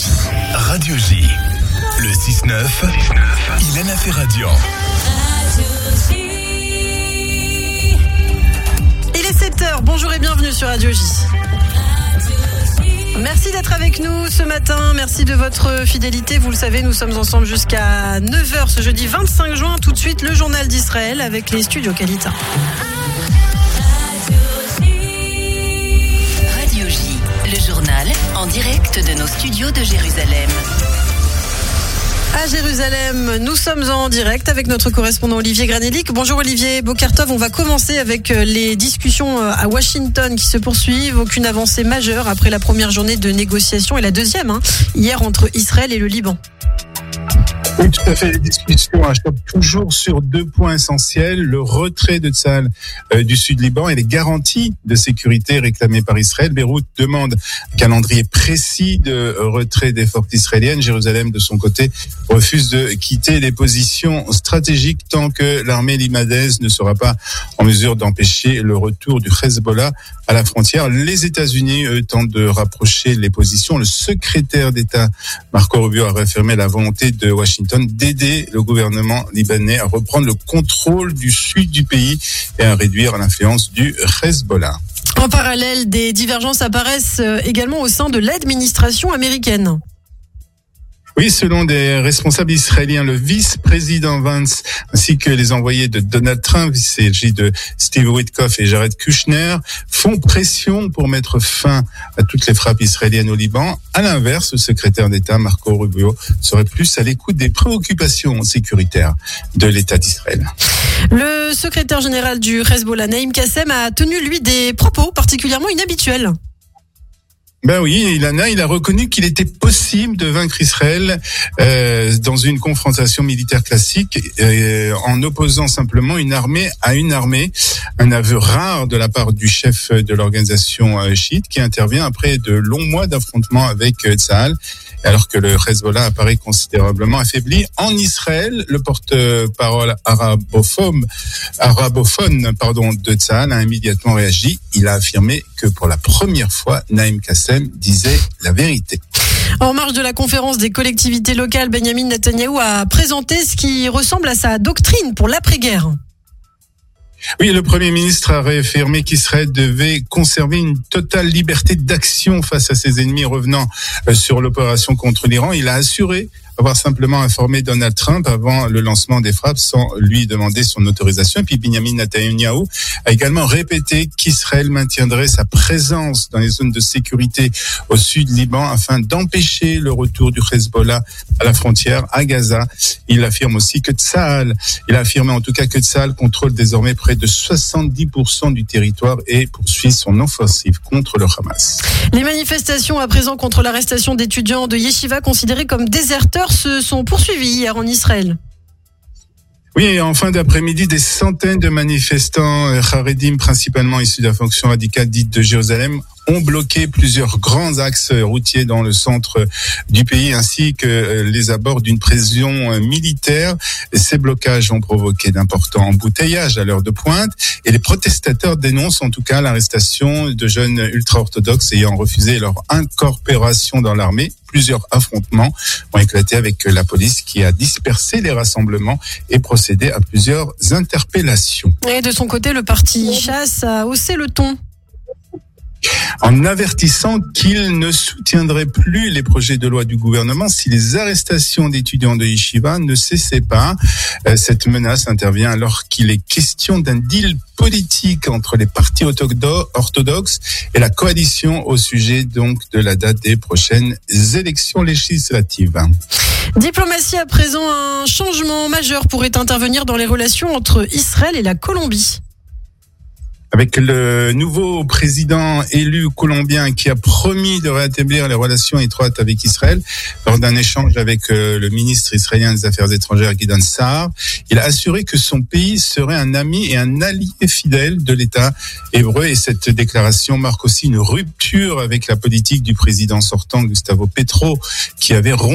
Radio J. Le 6-9, Ilana Ferradian. Il est 7h, bonjour et bienvenue sur Radio J. Merci d'être avec nous ce matin, merci de votre fidélité. Vous le savez, nous sommes ensemble jusqu'à 9h ce jeudi 25 juin. Tout de suite, le journal d'Israël avec les studios Kalita. Radio J, le journal en direct de nos studios de Jérusalem. À Jérusalem, nous sommes en direct avec notre correspondant Olivier Granellic. Bonjour Olivier, Boker Tov. On va commencer avec les discussions à Washington qui se poursuivent. Aucune avancée majeure après la première journée de négociation et la deuxième, hier entre Israël et le Liban. Oui, tout à fait. Les discussions achoppent toujours sur deux points essentiels. Le retrait de Tsahal du Sud-Liban et les garanties de sécurité réclamées par Israël. Beyrouth demande un calendrier précis de retrait des forces israéliennes. Jérusalem, de son côté, refuse de quitter les positions stratégiques tant que l'armée libanaise ne sera pas en mesure d'empêcher le retour du Hezbollah à la frontière. Les États-Unis, eux, tentent de rapprocher les positions. Le secrétaire d'État, Marco Rubio, a réaffirmé la volonté de Washington d'aider le gouvernement libanais à reprendre le contrôle du sud du pays et à réduire l'influence du Hezbollah. En parallèle, des divergences apparaissent également au sein de l'administration américaine. Oui, selon des responsables israéliens, le vice-président Vance ainsi que les envoyés de Donald Trump, il s'agit de Steve Witkoff et Jared Kushner, font pression pour mettre fin à toutes les frappes israéliennes au Liban. À l'inverse, le secrétaire d'État Marco Rubio serait plus à l'écoute des préoccupations sécuritaires de l'État d'Israël. Le secrétaire général du Hezbollah, Naïm Kassem, a tenu, lui, des propos particulièrement inhabituels. Ben oui, Ilana, il a reconnu qu'il était possible de vaincre Israël dans une confrontation militaire classique en opposant simplement une armée à une armée. Un aveu rare de la part du chef de l'organisation chiite qui intervient après de longs mois d'affrontements avec Tsahal. Alors que le Hezbollah apparaît considérablement affaibli. En Israël, le porte-parole arabophone de Tsahal a immédiatement réagi. Il a affirmé que pour la première fois, Naïm Kassem disait la vérité. En marge de la conférence des collectivités locales, Benjamin Netanyahou a présenté ce qui ressemble à sa doctrine pour l'après-guerre. Oui, le Premier ministre a réaffirmé qu'Israël devait conserver une totale liberté d'action face à ses ennemis revenant sur l'opération contre l'Iran. Il a assuré avoir simplement informé Donald Trump avant le lancement des frappes sans lui demander son autorisation. Et puis Benjamin Netanyahou a également répété qu'Israël maintiendrait sa présence dans les zones de sécurité au sud Liban afin d'empêcher le retour du Hezbollah à la frontière à Gaza. Il affirme aussi que Tsahal contrôle désormais près de 70% du territoire et poursuit son offensive contre le Hamas. Les manifestations à présent contre l'arrestation d'étudiants de Yeshiva considérés comme déserteurs se sont poursuivies hier en Israël. Oui, en fin d'après-midi, des centaines de manifestants Haredim, principalement issus de la fonction radicale dite de Jérusalem, ont bloqué plusieurs grands axes routiers dans le centre du pays, ainsi que les abords d'une prison militaire. Ces blocages ont provoqué d'importants embouteillages à l'heure de pointe, et les protestateurs dénoncent en tout cas l'arrestation de jeunes ultra-orthodoxes ayant refusé leur incorporation dans l'armée. Plusieurs affrontements ont éclaté avec la police qui a dispersé les rassemblements et procédé à plusieurs interpellations. Et de son côté, le parti Chasse a haussé le ton. En avertissant qu'il ne soutiendrait plus les projets de loi du gouvernement si les arrestations d'étudiants de Yeshiva ne cessaient pas. Cette menace intervient alors qu'il est question d'un deal politique entre les partis orthodoxes et la coalition au sujet donc de la date des prochaines élections législatives. Diplomatie à présent, un changement majeur pourrait intervenir dans les relations entre Israël et la Colombie. Avec le nouveau président élu colombien qui a promis de rétablir les relations étroites avec Israël lors d'un échange avec le ministre israélien des Affaires étrangères Gideon Saar, il a assuré que son pays serait un ami et un allié fidèle de l'État hébreu. Et cette déclaration marque aussi une rupture avec la politique du président sortant Gustavo Petro qui avait rompu